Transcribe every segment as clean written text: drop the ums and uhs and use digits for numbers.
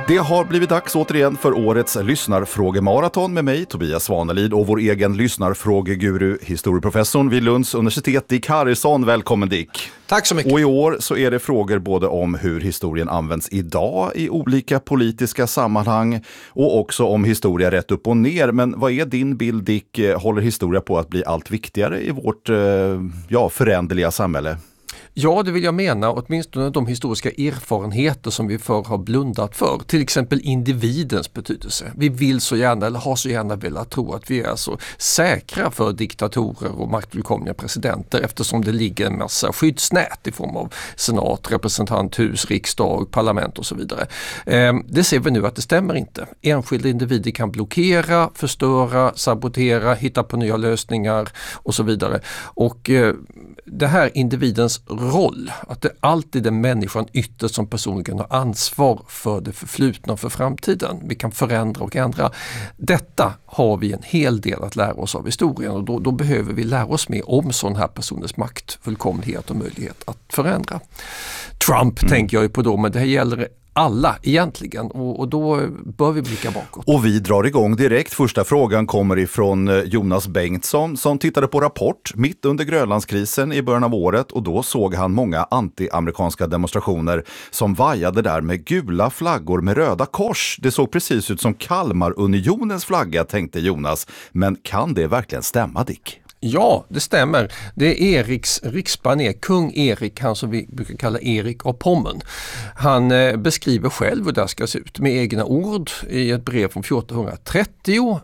Det har blivit dags återigen för årets lyssnarfrågemaraton med mig, Tobias Svanelid, och vår egen lyssnarfrågeguru, historieprofessorn vid Lunds universitet, Dick Harrison. Välkommen Dick! Tack så mycket! Och i år så är det frågor både om hur historien används idag i olika politiska sammanhang och också om historia rätt upp och ner. Men vad är din bild, Dick? Håller historia på att bli allt viktigare i vårt föränderliga samhälle? Ja, det vill jag mena, åtminstone de historiska erfarenheter som vi förr har blundat för. Till exempel individens betydelse. Vi vill så gärna, eller har så gärna velat tro att vi är så säkra för diktatorer och maktfullkomliga presidenter eftersom det ligger en massa skyddsnät i form av senat, representanthus, riksdag, parlament och så vidare. Det ser vi nu att det stämmer inte. Enskilda individer kan blockera, förstöra, sabotera, hitta på nya lösningar och så vidare. Och det här individens roll, att det alltid är människan ytterst som personligen har ansvar för det förflutna och för framtiden. Vi kan förändra och ändra. Detta har vi en hel del att lära oss av historien och då behöver vi lära oss mer om sån här personers makt, fullkomlighet och möjlighet att förändra. Trump tänker jag ju på då, men det här gäller alla egentligen och då bör vi blicka bakåt. Och vi drar igång direkt. Första frågan kommer ifrån Jonas Bengtsson som tittade på Rapport mitt under Grönlandskrisen i början av året och då såg han många anti-amerikanska demonstrationer som vajade där med gula flaggor med röda kors. Det såg precis ut som Kalmarunionens flagga, tänkte Jonas. Men kan det verkligen stämma, Dick? Ja, det stämmer. Det är Eriks riksbaner, kung Erik, han som vi brukar kalla Erik av Pommern. Han beskriver själv hur det ska se ut med egna ord i ett brev från 1430.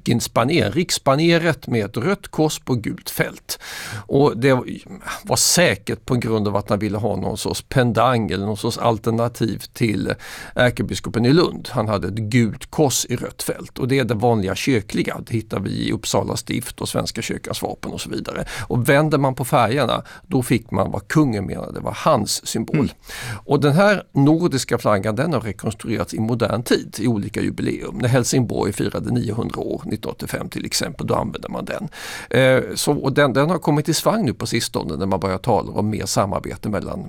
Riksbaneret med ett rött kors på gult fält. Och det var säkert på grund av att han ville ha någon sorts pendang eller någon sorts alternativ till ärkebiskopen i Lund. Han hade ett gult kors i rött fält och det är det vanliga kyrkliga. Det hittar vi i Uppsala stift och Svenska kyrkans vapen och så vidare. Och vänder man på färgerna, då fick man vad kungen menade var hans symbol. Och den här nordiska flaggan, den har rekonstruerats i modern tid i olika jubileum. När Helsingborg firade 900 år, 1985 till exempel, då använde man den. Och den har kommit i svang nu på sistone när man börjar tala om mer samarbete mellan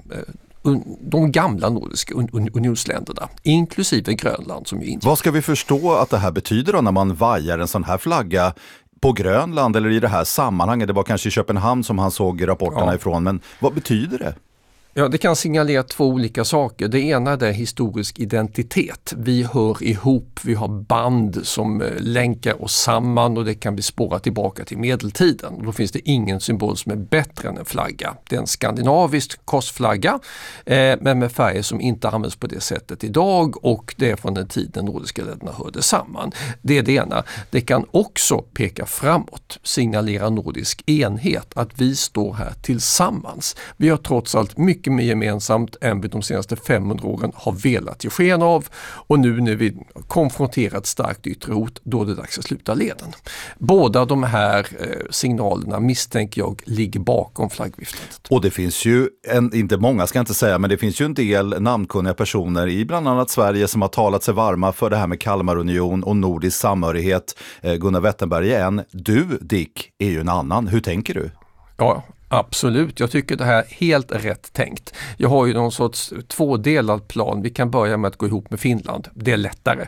de gamla nordiska unionsländerna, inklusive Grönland som ju inte. Vad ska vi förstå att det här betyder då när man vajar en sån här flagga på Grönland eller i det här sammanhanget? Det var kanske i Köpenhamn som han såg rapporterna ifrån, men vad betyder det? Ja, det kan signalera två olika saker. Det ena är historisk identitet. Vi hör ihop, vi har band som länkar oss samman och det kan bli spårat tillbaka till medeltiden. Och då finns det ingen symbol som är bättre än en flagga. Det är en skandinavisk korsflagga men med färger som inte används på det sättet idag och det är från den tiden nordiska länderna hörde samman. Det är det ena. Det kan också peka framåt, signalera nordisk enhet, att vi står här tillsammans. Vi har trots allt mycket mer gemensamt än vi de senaste 500 åren har velat ge sken av och nu när vi konfronterat starkt yttre hot, då är det dags att sluta leden. Båda de här signalerna misstänker jag ligger bakom flaggviftandet. Och det finns ju, inte många ska jag inte säga, men det finns ju en del namnkunniga personer i bland annat Sverige som har talat sig varma för det här med Kalmarunion och nordisk samhörighet. Gunnar Wetterberg är en. Du, Dick, är ju en annan. Hur tänker du? Ja, absolut. Jag tycker det här är helt rätt tänkt. Jag har ju någon sorts tvådelad plan. Vi kan börja med att gå ihop med Finland. Det är lättare.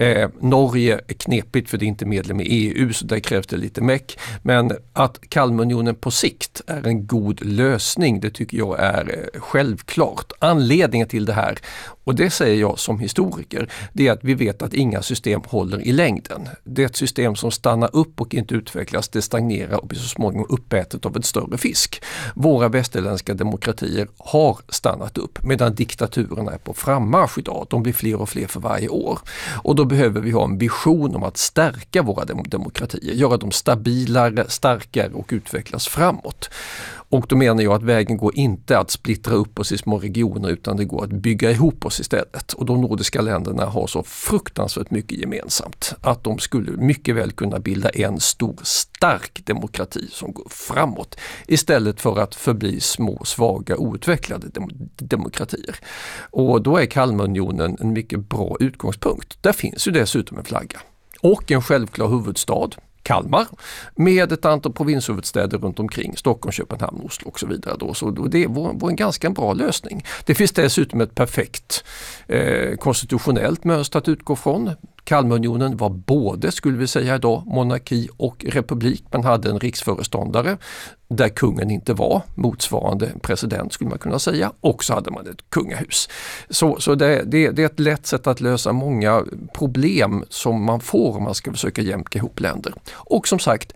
Norge är knepigt för det är inte medlem i EU så där krävs det lite meck. Men att Kalmarunionen på sikt är en god lösning, det tycker jag är självklart. Anledningen till det här, och det säger jag som historiker, det är att vi vet att inga system håller i längden. Det är ett system som stannar upp och inte utvecklas, det stagnerar och blir så småningom uppätet av en större fisk. Våra västerländska demokratier har stannat upp medan diktaturerna är på frammarsch idag. De blir fler och fler för varje år. Och då behöver vi ha en vision om att stärka våra demokratier, göra dem stabilare, starkare och utvecklas framåt. Och då menar jag att vägen går inte att splittra upp oss i små regioner utan det går att bygga ihop oss istället. Och de nordiska länderna har så fruktansvärt mycket gemensamt att de skulle mycket väl kunna bilda en stor stark demokrati som går framåt istället för att förbli små, svaga, outvecklade demokratier. Och då är Kalmarunionen en mycket bra utgångspunkt. Där finns ju dessutom en flagga och en självklar huvudstad. Kalmar med ett antal provinshuvudstäder runt omkring, Stockholm, Köpenhamn, Oslo och så vidare. Så det var en ganska bra lösning. Det finns dessutom ett perfekt konstitutionellt mönster att utgå från. Kalmarunionen var både, skulle vi säga idag, monarki och republik. Man hade en riksföreståndare där kungen inte var motsvarande president, skulle man kunna säga, och så hade man ett kungahus. Så det är ett lätt sätt att lösa många problem som man får om man ska försöka jämka ihop länder. Och som sagt,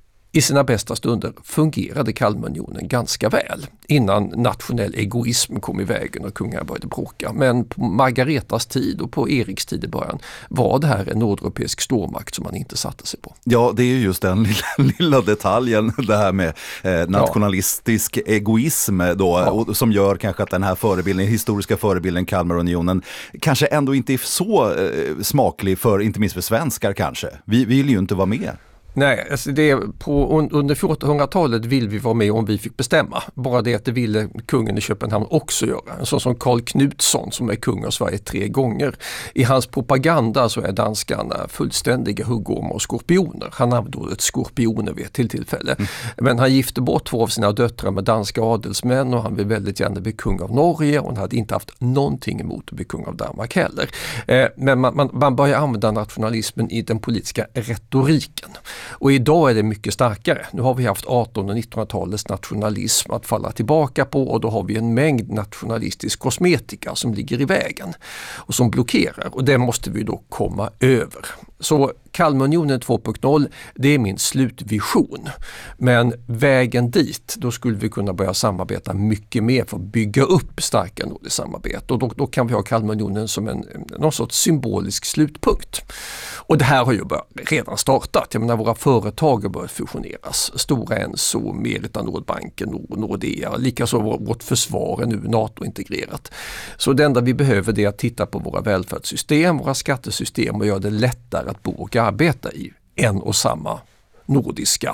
i sina bästa stunder fungerade Kalmarunionen ganska väl innan nationell egoism kom i vägen och kungar började bråka. Men på Margaretas tid och på Eriks tid i början var det här en nordeuropeisk stormakt som man inte satte sig på. Ja, det är ju just den lilla detaljen, det här med nationalistisk egoism då, och som gör kanske att den här historiska förebilden Kalmarunionen kanske ändå inte är så smaklig för, inte minst för svenskar kanske. Vi vill ju inte vara med. Nej, alltså under 1400-talet vill vi vara med om vi fick bestämma. Bara det att det ville kungen i Köpenhamn också göra. En sån som Karl Knutsson som är kung av Sverige 3 gånger. I hans propaganda så är danskarna fullständiga huggormar och skorpioner. Han använde ordet skorpioner vid ett tillfälle. Men han gifte bort 2 av sina döttrar med danska adelsmän och han vill väldigt gärna bli kung av Norge och han hade inte haft någonting emot att bli kung av Danmark heller. Men man börjar använda nationalismen i den politiska retoriken. Och idag är det mycket starkare. Nu har vi haft 1800- och 1900-talets nationalism att falla tillbaka på och då har vi en mängd nationalistisk kosmetika som ligger i vägen och som blockerar och det måste vi då komma över. Så Kalmarunionen 2.0, det är min slutvision. Men vägen dit, då skulle vi kunna börja samarbeta mycket mer för att bygga upp starka nordiskt samarbete. Och då kan vi ha Kalmarunionen som någon sorts symbolisk slutpunkt. Och det här har ju redan startat. Jag menar, våra företag har börjat fusioneras. Stora Enso, Merita Nordbanken, Nordea, likaså vårt försvar är nu NATO-integrerat. Så det enda vi behöver är att titta på våra välfärdssystem, våra skattesystem och göra det lättare att bo och arbeta i en och samma nordiska,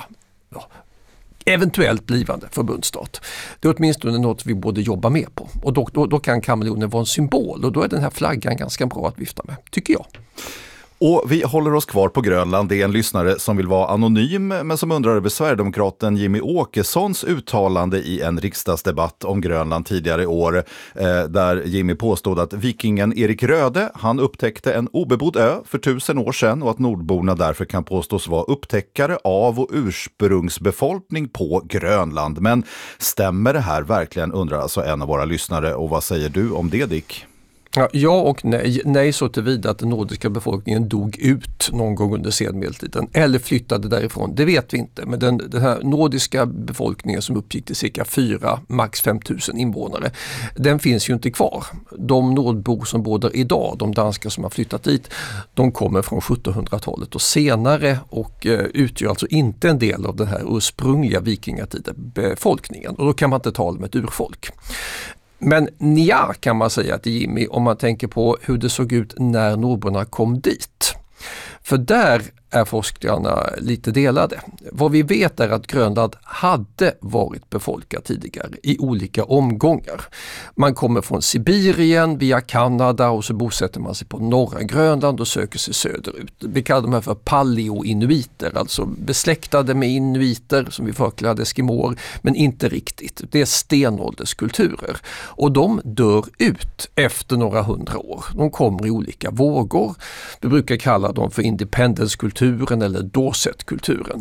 eventuellt blivande förbundsstat. Det är åtminstone något vi borde jobba med på. Och då kan Kalmarunionen vara en symbol och då är den här flaggan ganska bra att vifta med, tycker jag. Och vi håller oss kvar på Grönland. Det är en lyssnare som vill vara anonym men som undrar över Sverigedemokraten Jimmy Åkessons uttalande i en riksdagsdebatt om Grönland tidigare i år där Jimmy påstod att vikingen Erik Röde, han upptäckte en obebodd ö för 1000 år sedan och att nordborna därför kan påstås vara upptäckare av och ursprungsbefolkning på Grönland. Men stämmer det här verkligen, undrar alltså en av våra lyssnare, och vad säger du om det, Dick? Ja och nej. Nej så tillvida att den nordiska befolkningen dog ut någon gång under senmedeltiden eller flyttade därifrån, det vet vi inte. Men den här nordiska befolkningen som uppgick till cirka 4, max 5 000 invånare, den finns ju inte kvar. De nordbor som bor där idag, de danskar som har flyttat dit, de kommer från 1700-talet och senare och utgör alltså inte en del av den här ursprungliga vikingatida befolkningen. Och då kan man inte tala om ett urfolk. Men nja kan man säga till Jimmy om man tänker på hur det såg ut när nordborna kom dit. För där är forskarna lite delade. Vad vi vet är att Grönland hade varit befolkat tidigare i olika omgångar. Man kommer från Sibirien via Kanada och så bosätter man sig på norra Grönland och söker sig söderut. Vi kallar dem här för paleoinuiter, alltså besläktade med inuiter som vi förklarade eskimoer, men inte riktigt. Det är stenålderskulturer och de dör ut efter några 100 år. De kommer i olika vågor. Vi brukar kalla dem för independence-kulturen eller Dorset-kulturen.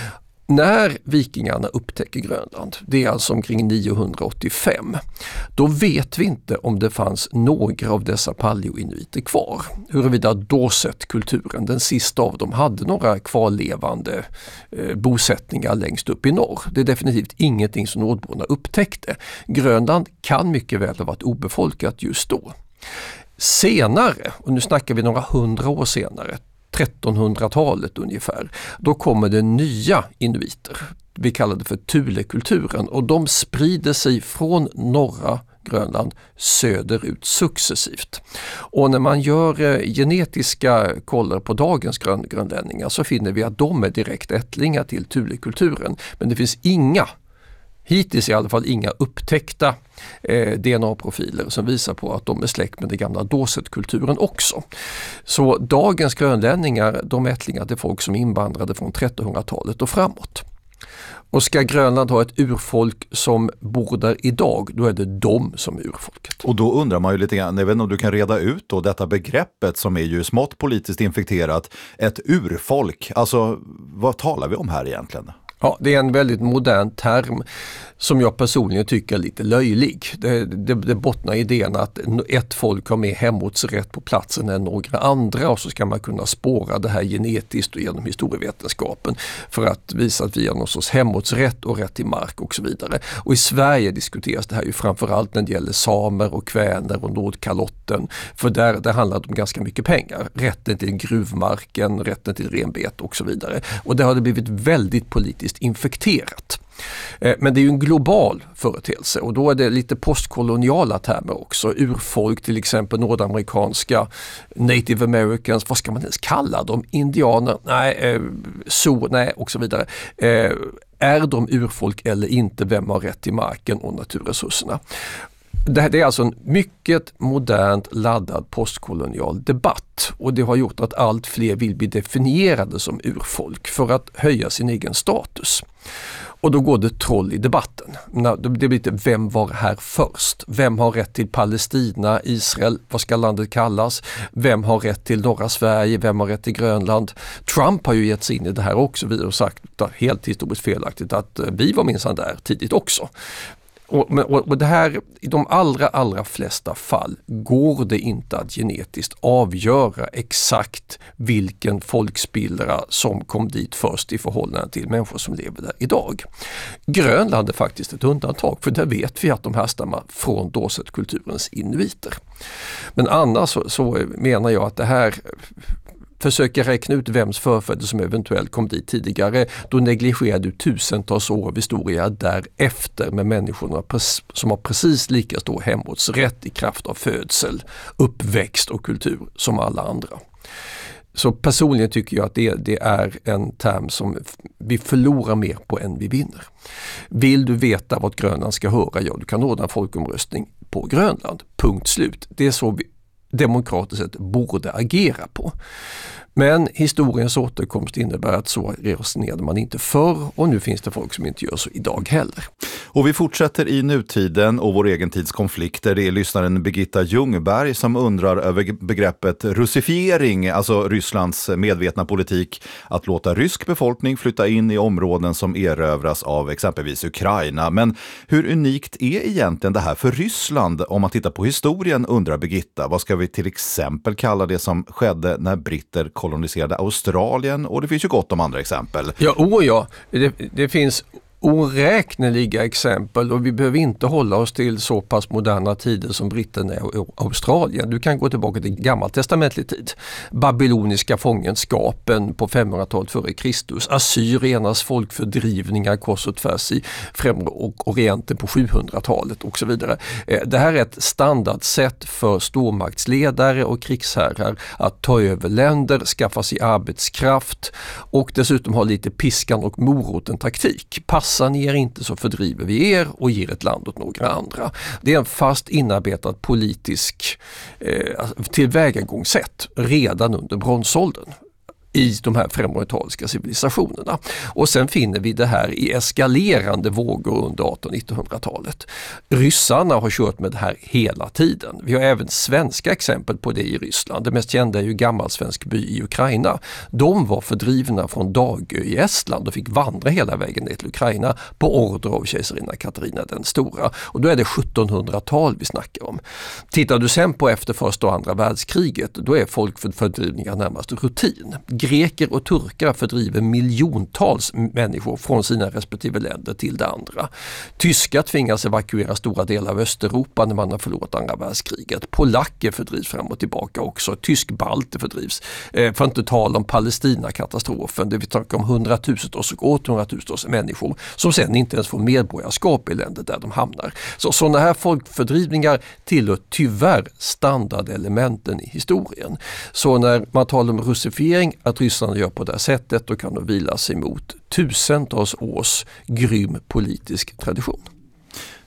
När vikingarna upptäcker Grönland, det är alltså omkring 985, då vet vi inte om det fanns några av dessa paleoinuiter kvar. Huruvida Dorset-kulturen, den sista av dem, hade några kvarlevande bosättningar längst upp i norr. Det är definitivt ingenting som nordborna upptäckte. Grönland kan mycket väl ha varit obefolkat just då. Senare, och nu snackar vi några 100 år senare, 1300-talet ungefär, då kommer det nya inuiter. Vi kallar det för Thule-kulturen och de sprider sig från norra Grönland söderut successivt. Och när man gör genetiska kollar på dagens grönlänningar så finner vi att de är direkt ättlingar till Thule-kulturen. Men det finns hittills i alla fall inga upptäckta DNA-profiler som visar på att de är släkt med den gamla Dorset-kulturen också. Så dagens grönlänningar, de är ättlingar till folk som invandrade från 1300-talet och framåt. Och ska Grönland ha ett urfolk som bor där idag, då är det de som är urfolket. Och då undrar man ju lite grann, jag vet inte om du kan reda ut då detta begreppet som är ju smått politiskt infekterat, ett urfolk. Alltså, vad talar vi om här egentligen? Ja, det är en väldigt modern term som jag personligen tycker är lite löjlig. Det bottnar i idén att ett folk har mer hemortsrätt på platsen än några andra, och så ska man kunna spåra det här genetiskt och genom historievetenskapen för att visa att vi har någon sorts hemortsrätt och rätt till mark och så vidare. Och i Sverige diskuteras det här ju framförallt när det gäller samer och kväner och Nordkalotten, för där handlar det om ganska mycket pengar. Rätten till gruvmarken, rätten till renbete och så vidare. Och det har det blivit väldigt politiskt infekterat. Men det är ju en global företeelse, och då är det lite postkoloniala termer också. Urfolk, till exempel nordamerikanska, native americans, vad ska man ens kalla dem? Indianer? Nej, nej och så vidare. Är de urfolk eller inte? Vem har rätt till marken och naturresurserna? Det är alltså en mycket modernt laddad postkolonial debatt, och det har gjort att allt fler vill bli definierade som urfolk för att höja sin egen status. Och då går det troll i debatten. Det blir lite, vem var här först? Vem har rätt till Palestina, Israel, vad ska landet kallas? Vem har rätt till norra Sverige? Vem har rätt till Grönland? Trump har ju gett sig in i det här också och sagt helt historiskt felaktigt att vi var minsann där tidigt också. Och det här, i de allra flesta fall går det inte att genetiskt avgöra exakt vilken folkspillra som kom dit först i förhållande till människor som lever där idag. Grönland är faktiskt ett undantag, för där vet vi att de härstammar från Dorset-kulturens inuiter. Men annars så menar jag att det här försöker räkna ut vems förfäder som eventuellt kom dit tidigare, då negligerar du tusentals år av historia därefter med människorna som har precis lika stor hemortsrätt i kraft av födsel, uppväxt och kultur som alla andra. Så personligen tycker jag att det är en term som vi förlorar mer på än vi vinner. Vill du veta vad Grönland ska höra? Ja, du kan ordna en folkomröstning på Grönland. Punkt slut. Det är så vi demokratiskt sett borde agera på. Men historiens återkomst innebär att så resonerade man inte förr, och nu finns det folk som inte gör så idag heller. Och vi fortsätter i nutiden och vår egen tids konflikter. Det är lyssnaren Birgitta Ljungberg som undrar över begreppet russifiering, alltså Rysslands medvetna politik att låta rysk befolkning flytta in i områden som erövras av exempelvis Ukraina. Men hur unikt är egentligen det här för Ryssland? Om man tittar på historien, undrar Birgitta, vad ska vi till exempel kalla det som skedde när britter koloniserade Australien, och det finns ju gott om andra exempel. Ja, det finns oräkneliga exempel, och vi behöver inte hålla oss till så pass moderna tider som britterna och Australien. Du kan gå tillbaka till gammaltestamentlig tid. Babyloniska fångenskapen på 500-talet före Kristus, assyriernas folkfördrivningar kors och tvärs i Främre och Orienten på 700-talet och så vidare. Det här är ett standardsätt för stormaktsledare och krigsherrar att ta över länder, skaffa sig arbetskraft och dessutom ha lite piskan och moroten taktik. Passar ni er inte så fördriver vi er och ger ett land åt några andra. Det är en fast inarbetad politisk tillvägagångssätt redan under bronsåldern i de här främorientaliska civilisationerna. Och sen finner vi det här i eskalerande vågor under 1800-1900-talet. Ryssarna har kört med det här hela tiden. Vi har även svenska exempel på det i Ryssland. Det mest kända är ju gammalsvensk by i Ukraina. De var fördrivna från Dagö i Estland och fick vandra hela vägen ner till Ukraina på order av kejsarinna Katarina den stora. Och då är det 1700-tal vi snackar om. Tittar du sen på efter första och andra världskriget, då är folkfördrivningar närmast rutin. Greker och turkar fördriver miljontals människor från sina respektive länder till det andra. Tyskar tvingas evakuera stora delar av Östeuropa när man har förlorat andra världskriget. Polacker fördrivs fram och tillbaka också. Tyskbalter fördrivs. För inte tala om Palestina-katastrofen där vi talar om hundratusentals och århundratusentals människor som sen inte ens får medborgarskap i länder där de hamnar. Så sådana här folkfördrivningar tillhör tyvärr standardelementen i historien. Så när man talar om russifiering, att Ryssland gör på det här sättet, då kan de vila sig mot tusentals års grym politisk tradition.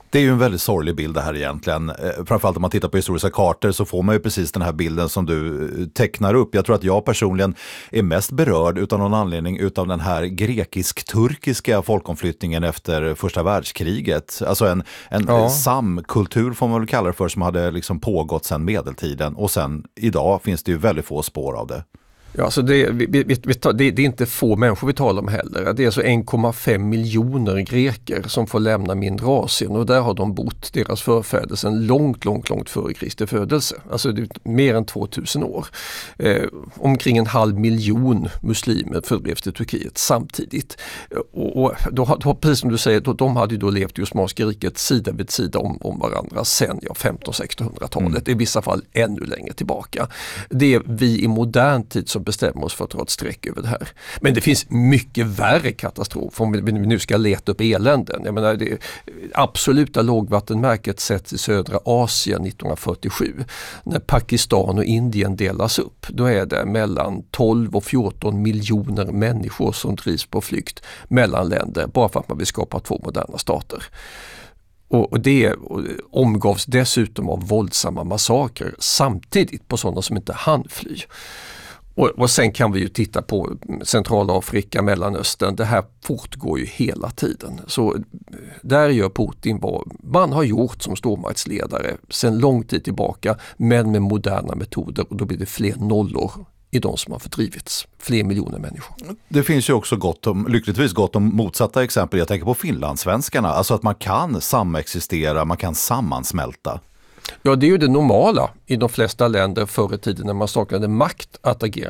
Det är ju en väldigt sorglig bild det här egentligen. Framförallt om man tittar på historiska kartor så får man ju precis den här bilden som du tecknar upp. Jag tror att jag personligen är mest berörd utan någon anledning utav den här grekisk-turkiska folkomflyttningen efter första världskriget. Alltså en samkultur får man väl kalla det för, som hade liksom pågått sedan medeltiden, och sen idag finns det ju väldigt få spår av det. Ja, alltså det är inte få människor vi talar om heller. Det är alltså 1,5 miljoner greker som får lämna mindre Asien, och där har de bott, deras förfäder, sedan långt före Kristi födelse. Alltså det är mer än 2000 år. Omkring 500 000 muslimer fördrevs till Turkiet samtidigt. Och då, precis som du säger, de hade ju då levt i Osmanska riket sida vid sida om varandra sedan 1500-1600-talet, i vissa fall ännu längre tillbaka. Det är vi i modern tid som bestämmer oss för att dra ett streck över det här. Men det finns mycket värre katastrof om vi nu ska leta upp eländen. Jag menar, det absoluta lågvattenmärket sätts i södra Asien 1947. När Pakistan och Indien delas upp, då är det mellan 12 och 14 miljoner människor som drivs på flykt mellan länder bara för att man vill skapa 2 moderna stater. Och det omgavs dessutom av våldsamma massakrer samtidigt på sådana som inte hann fly. Och sen kan vi ju titta på Centralafrika, Mellanöstern. Det här fortgår ju hela tiden. Så där gör Putin vad man har gjort som stormaktsledare sedan lång tid tillbaka, men med moderna metoder, och då blir det fler nollor i de som har fördrivits. Fler miljoner människor. Det finns ju också lyckligtvis gott om motsatta exempel. Jag tänker på finlandssvenskarna. Alltså att man kan samexistera, man kan sammansmälta. Ja, det är ju det normala i de flesta länder förr i tiden när man saknade makt att agera